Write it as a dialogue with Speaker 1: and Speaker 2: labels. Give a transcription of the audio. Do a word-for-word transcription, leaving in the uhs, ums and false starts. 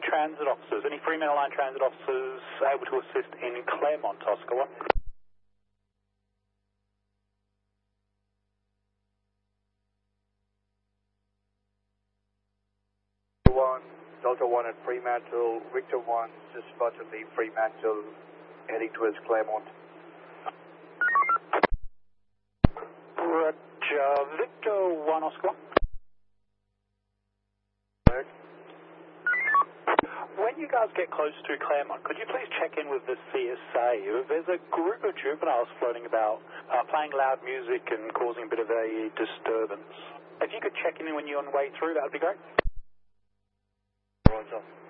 Speaker 1: transit officers, any Fremantle Line transit officers able to assist in Claremont, Oscar one?
Speaker 2: one, Delta one at Fremantle, Victor one, just about to leave Fremantle, heading towards Claremont.
Speaker 1: Roger, Victor one, Oscar one. When you guys get close to Claremont, could you please check in with the C S A? There's a group of juveniles floating about, uh, playing loud music and causing a bit of a disturbance. If you could check in when you're on the way through, that would be great.
Speaker 2: Roger.